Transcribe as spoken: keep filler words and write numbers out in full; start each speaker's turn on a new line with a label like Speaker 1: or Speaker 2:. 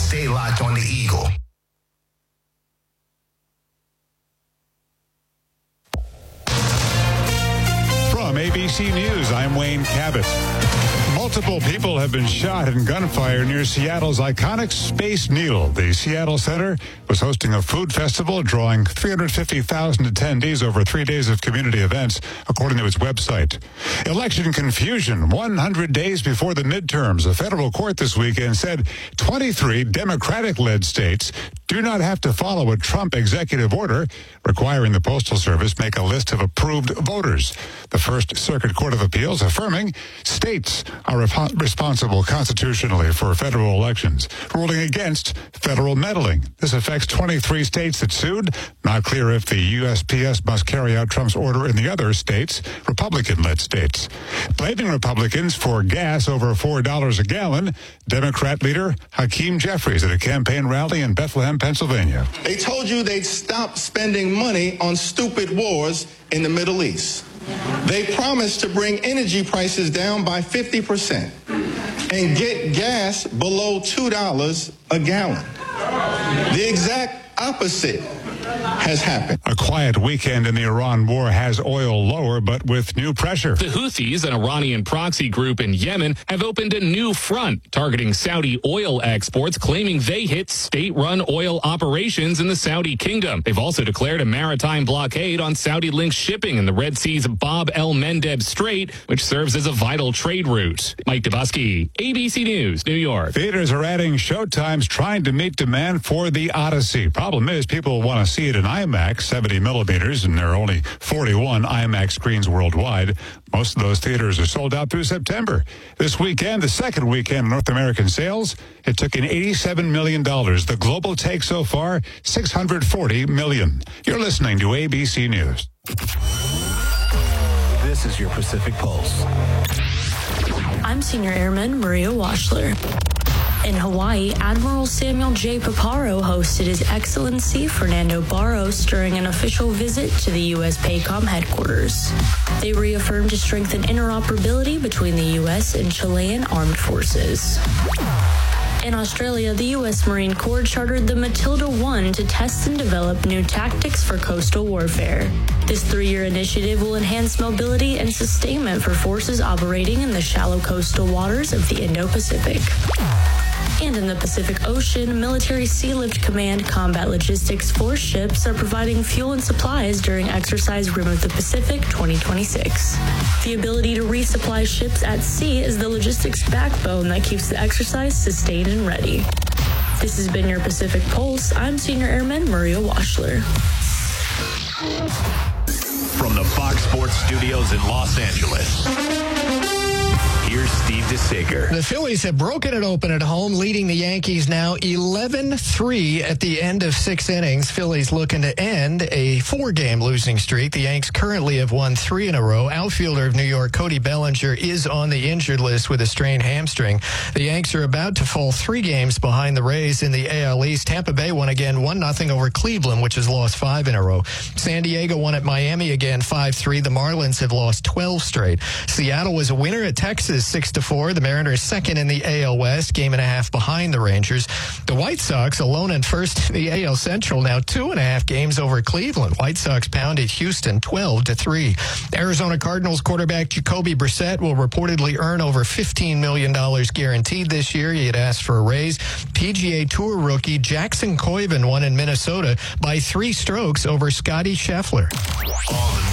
Speaker 1: stay locked on the Eagle.
Speaker 2: From A B C News, I'm Wayne Cabot. Multiple people have been shot in gunfire near Seattle's iconic Space Needle. The Seattle Center was hosting a food festival drawing three hundred fifty thousand attendees over three days of community events, according to its website. Election confusion one hundred days before the midterms. A federal court this weekend said twenty-three Democratic-led states do not have to follow a Trump executive order requiring the Postal Service make a list of approved voters. The First Circuit Court of Appeals affirming states are rep- responsible constitutionally for federal elections, ruling against federal meddling. This affects twenty-three states that sued. Not clear if the U S P S must carry out Trump's order in the other states, Republican-led states. Blaming Republicans for gas over four dollars a gallon, Democrat leader Hakeem Jeffries at a campaign rally in Bethlehem, Pennsylvania.
Speaker 3: They told you they'd stop spending money on stupid wars in the Middle East. They promised to bring energy prices down by fifty percent and get gas below two dollars a gallon. The exact opposite has happened.
Speaker 2: A quiet weekend in the Iran war has oil lower, but with new pressure.
Speaker 4: The Houthis, an Iranian proxy group in Yemen, have opened a new front targeting Saudi oil exports, claiming they hit state-run oil operations in the Saudi kingdom. They've also declared a maritime blockade on Saudi-linked shipping in the Red Sea's Bab el-Mandeb Strait, which serves as a vital trade route. Mike Dubusky, A B C News, New York.
Speaker 2: Theaters are adding showtimes trying to meet demand for The Odyssey. Problem is, people want to see it in IMAX, seventy millimeters, and there are only forty-one IMAX screens worldwide. Most of those theaters are sold out through September. This weekend, the second weekend in North American sales, it took in eighty-seven million dollars. The global take so far, six hundred forty million dollars. You're listening to A B C News.
Speaker 1: This is your Pacific Pulse.
Speaker 5: I'm Senior Airman Maria Washler. In Hawaii, Admiral Samuel J. Paparo hosted His Excellency Fernando Barros during an official visit to the U S PACOM headquarters. They reaffirmed to strengthen interoperability between the U S and Chilean armed forces. In Australia, the U S Marine Corps chartered the Matilda one to test and develop new tactics for coastal warfare. This three-year initiative will enhance mobility and sustainment for forces operating in the shallow coastal waters of the Indo-Pacific. And in the Pacific Ocean, Military Sea Lift Command Combat Logistics Force ships are providing fuel and supplies during Exercise Rim of the Pacific twenty twenty-six. The ability to resupply ships at sea is the logistics backbone that keeps the exercise sustained and ready. This has been your Pacific Pulse. I'm Senior Airman Maria Washler.
Speaker 1: From the Fox Sports Studios in Los Angeles, here's Steve DeSager.
Speaker 6: The Phillies have broken it open at home, leading the Yankees now eleven three at the end of six innings. Phillies looking to end a four-game losing streak. The Yanks currently have won three in a row. Outfielder of New York, Cody Bellinger, is on the injured list with a strained hamstring. The Yanks are about to fall three games behind the Rays in the A L East. Tampa Bay won again one nothing over Cleveland, which has lost five in a row. San Diego won at Miami again five three. The Marlins have lost twelve straight. Seattle was a winner at Texas six to four. The Mariners second in the A L West, game and a half behind the Rangers. The White Sox alone in first in the A L Central, now two and a half games over Cleveland. White Sox pounded Houston twelve to three. Arizona Cardinals quarterback Jacoby Brissett will reportedly earn over fifteen million dollars guaranteed this year. He had asked for a raise. P G A Tour rookie Jackson Koiven won in Minnesota by three strokes over Scotty Scheffler.
Speaker 1: All the